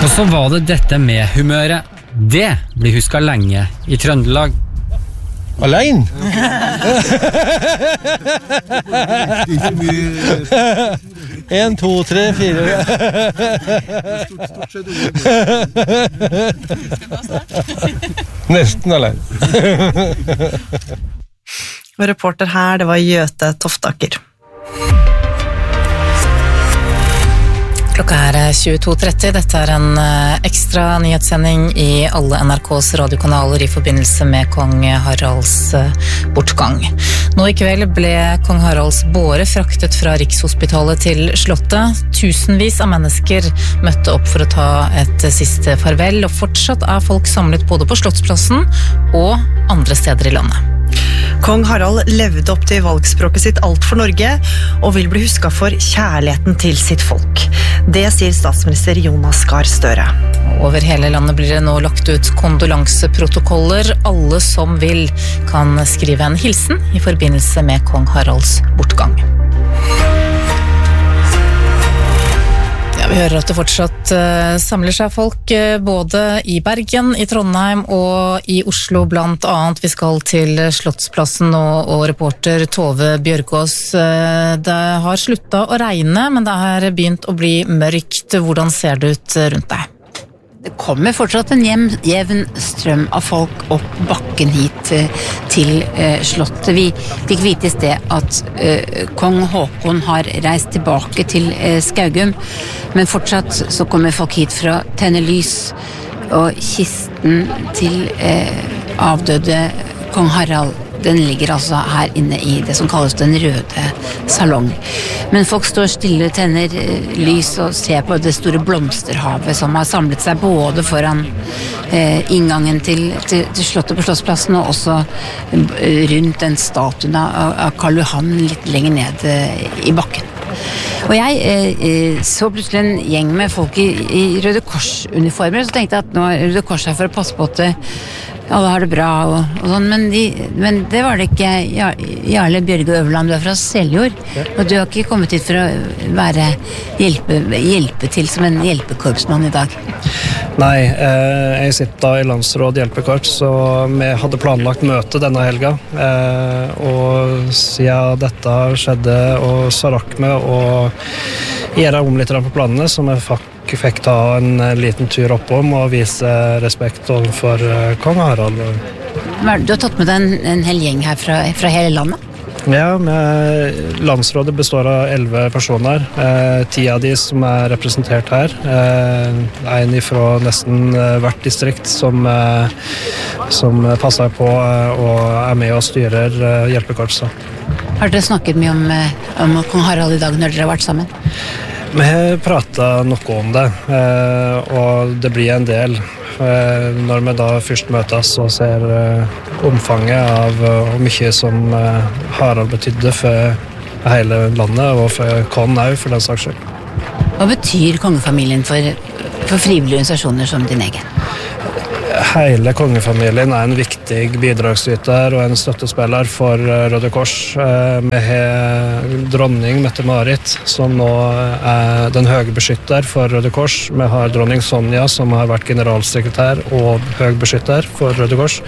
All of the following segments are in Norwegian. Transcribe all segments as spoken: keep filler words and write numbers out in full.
Og så var det dette med humøret. Det blir husket lenge i Trøndelag. Alene? En, to, tre, fire. Nesten alene. Og reporter her, det var Gjøte Toftaker. Klokka er tjueto tretti. Dette er en ekstra nyhetssending i alle N R K's radiokanaler i forbindelse med kong Haralds bortgang. Nå i kveld ble kong Haralds båre fraktet fra Rikshospitalet til Slottet. Tusenvis av mennesker møtte opp for å ta et siste farvel, og fortsatt er folk samlet både på Slottsplassen og andre steder i landet. Kong Harald levde opp til valgspråket sitt Alt for Norge, og vil bli husket for kjærligheten til sitt folk. Det sier statsminister Jonas Gahr Støre. Over hele landet blir det nå lagt ut kondolanseprotokoller. Alle som vil kan skrive en hilsen i forbindelse med kong Haralds bortgang. Vi hører at det fortsatt uh, samler seg folk uh, både i Bergen, i Trondheim og i Oslo blant annet. Vi skal til Slottsplassen og, og reporter Tove Bjørgaas. Uh, det har sluttet å regne, men det har begynt å bli mørkt. Hvordan ser det ut rundt deg? Det kommer fortsatt en jevn, jevn strøm av folk opp bakken hit til eh, Slottet. Vi fikk vite i sted at eh, kong Håkon har reist tilbake til eh, Skaugum, men fortsatt så kommer folk hit fra tenne lys, og kisten til eh, avdøde kong Harald, den ligger altså her inne i det som kalles den røde salong. Men folk står stille, tenner lys og ser på det store blomsterhavet som har samlet seg både foran eh, inngangen til, til, til Slottet på Slottsplassen og også rundt den statuen av, av Karl Johan litt lenger ned eh, i bakken. Og jeg eh, så plutselig en gjeng med folk i, i Røde Kors-uniformer, så tenkte jeg at nå er Røde Kors her for å passe på at alle har det bra og, og sånn, men, de, men det var det ikke. Jarle Bjørge Øverland, du er fra Seljord, og du har ikke kommet hit for å være hjelpe, hjelpe til som en hjelpekorpsmann i dag. Nei, eh, jeg sitter da i landsråd hjelpekorps, og vi hadde planlagt møte denne helga, eh, og siden dette skjedde og så rakk vi å gjøre om litt på planene, så vi fikk fikk ta en liten tur oppom og vise respekt overfor kong Harald. Du har tatt med deg en, en hel gjeng her fra, fra hele landet? Ja, med, landsrådet består av elleve personer. Eh, ti av de som er representert her. Eh, en fra nesten hvert distrikt som, eh, som passer på eh, og er med og styrer eh, hjelpekorpset. Har dere snakket mye om, om kong Harald i dag når dere har vært sammen? Vi har pratet noe om det, og det blir en del. Når vi da først møtes og ser omfanget av hvor mye som Harald betydde for hele landet, og for Kon også, for den saks skyld. Hva betyr kongefamilien for, for frivillige organisasjoner som din egen? Hele kongefamilien er en viktig bidragsyter og en støttespiller for Røde Kors. Vi har dronning Mette-Marit, som nå er den høye beskytter for Røde Kors. Vi har dronning Sonja, som har vært generalsekretær og høy beskytter for Røde Kors.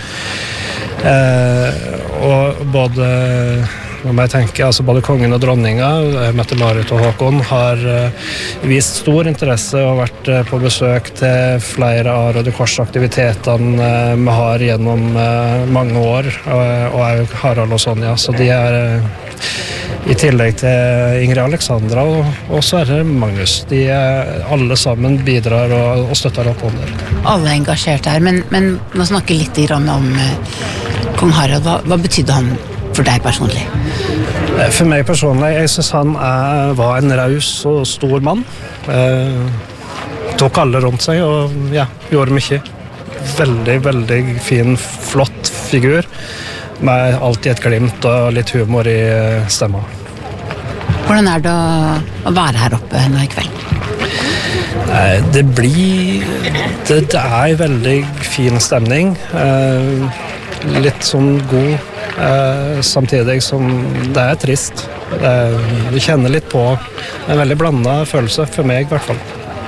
Og både Om jeg tenker, altså både kongen og dronninga, Mette-Marit og Håkon, har vist stor interesse og vært på besøk til flere av Røde Kors-aktivitetene vi har gjennom mange år, og er Harald og Sonja. Så de er i tillegg til Ingrid Alexandra og, og Sverre Magnus. De er, alle sammen bidrar og, og støtter opp om det. Alle er engasjert her, men, men nå snakker litt om kong Harald. Hva, hva betydde han for deg personlig? For meg personlig, jeg synes han er, var en raus og stor mann. Eh, tok alle rundt seg og ja, gjorde mye. Veldig, veldig fin, flott figur, med alltid et glimt og litt humor i stemma. Hvordan er det å, å være her oppe nå i kveld? Eh, det blir, det, det er en veldig fin stemning. Eh, litt sånn god, Eh, samtidig som det er trist. Eh, du kjenner litt på en veldig blandet følelse, for meg i hvert fall.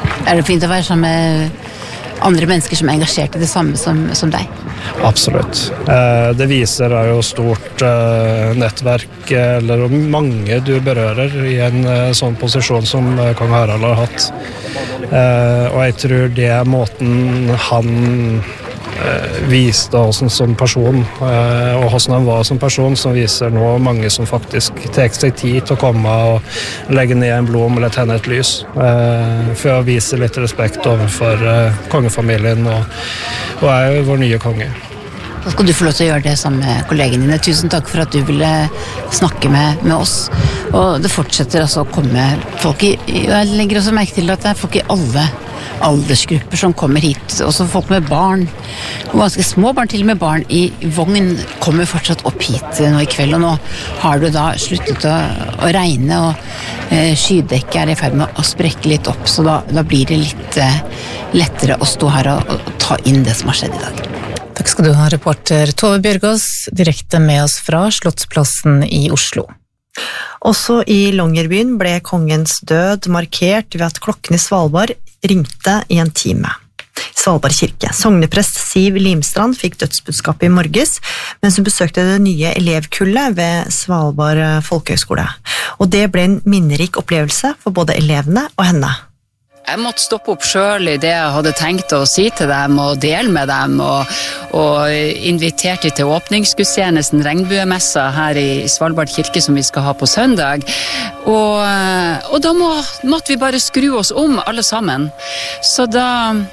Er det fint å være sammen med andre mennesker som er engasjert i det samme som, som deg? Absolutt. Eh, det viser er jo stort eh, nettverk, eller mange du berører i en eh, sånn posisjon som eh, kong Harald har hatt. Eh, og jeg tror det er måten han eh, viste oss som person, eh, og hvordan han var som person, som viser nå mange som faktisk tar seg tid til å komme og legge ned en blom eller tenne et lys, eh, for å vise litt respekt overfor eh, kongefamilien, og, og er jo vår nye konge. Da skal du få lov til å gjøre det sammen med kollegene dine. Tusen takk for at du ville snakke med, med oss. Og det fortsetter altså å komme folk i, jeg legger også merke til at det er folk i alle aldersgrupper som kommer hit, også folk med barn, og ganske små barn, til og med barn i vogn kommer fortsatt opp hit nå i kveld, og nå har du da sluttet å, å regne, og eh, skydekket er i ferd med å sprekke litt opp, så da, da blir det litt eh, lettere å stå her og, og ta inn det som har skjedd i dag. Takk skal du ha, reporter Tove Bjørgaas, direkte med oss fra Slottsplassen i Oslo. Også i Longyearbyen ble kongens død markert ved at klokken i Svalbard ringte i en time. Svalbard kirke. Sogneprest Siv Limstrand fikk dødsbudskapet i morges, mens hun besøkte det nye elevkullet ved Svalbard Folkehøgskole. Og det ble en minnerik opplevelse for både elevene og henne. Jeg måtte stoppe opp selv i det jeg hadde tenkt å si til dem og dele med dem, og, og inviterte til åpningsgudstjenesten Regnbuemessa her i Svalbard kirke som vi skal ha på søndag. Og, og da må, måtte vi bare skru oss om alle sammen. Så da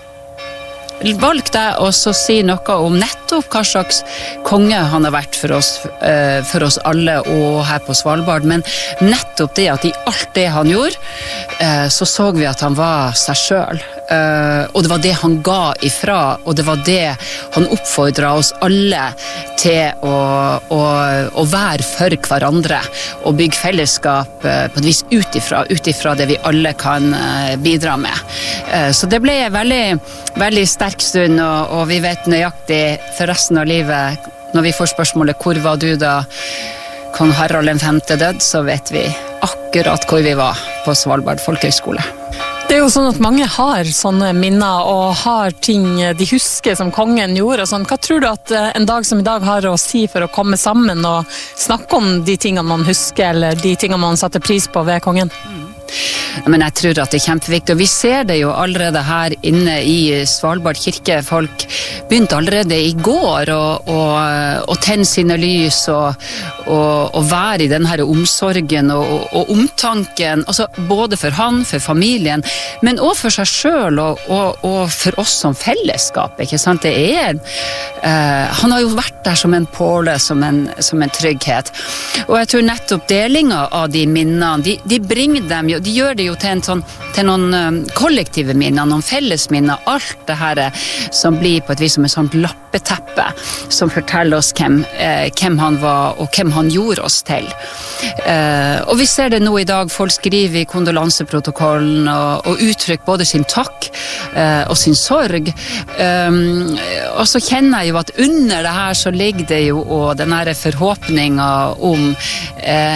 valgte jeg også å si noe om nettopp hva slags konge han har vært for oss, for oss alle og her på Svalbard, men nettopp det at i alt det han gjorde, så så vi at han var seg selv, og det var det han ga ifra, og det var det han oppfordret oss alle til å, å, å være for hverandre, og bygge fellesskap på et vis utifra, utifra det vi alle kan bidra med. Så det ble veldig, veldig sterkt stund, og, og vi vet nøyaktig for resten av livet, når vi får spørsmålet hvor var du da kong Harald den femte død, så vet vi akkurat hvor vi var på Svalbard Folkehøgskole. Det er jo sånn at mange har sånne minner og har ting de husker som kongen gjorde og sånn. Hva tror du at en dag som i dag har å si for å komme sammen og snakke om de tingene man husker, eller de tingene man satte pris på ved kongen? Men jeg tror at det er kjempeviktig, og vi ser det jo allerede her inne i Svalbard kirke. Folk begynte allerede i går å, å, å tenne sine lys og, og, og være i den her omsorgen og, og, og omtanken, altså både for han, for familien, men også for seg selv og, og, og for oss som fellesskap, ikke sant? Det er, uh, han har jo vært der som en påle, som en, som en trygghet, og jeg tror nettopp delinga av de minnene, de, de bringer dem jo, de gjør det jo til, en sånn, til noen um, kollektive minner, noen felles minner, alt det her som blir på et vis som et sånt lappeteppe, som forteller oss hvem, eh, hvem han var og hvem han gjorde oss til. Eh, og vi ser det nå i dag, folk skriver i kondolanseprotokollen og, og uttrykker både sin takk eh, og sin sorg. Um, og så kjenner jeg jo at under det her så ligger det jo og den her forhåpningen om eh,